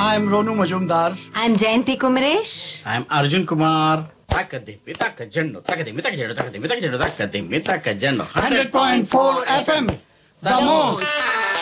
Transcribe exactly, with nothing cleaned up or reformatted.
I'm Ronu Majumdar. I'm Jayanti Kumaresh. I'm Arjun Kumar. Takadimi Takajandu, Takadimi Takajandu, Takadimi Takajandu, Takadimi Takajandu. one hundred point four F M. The most.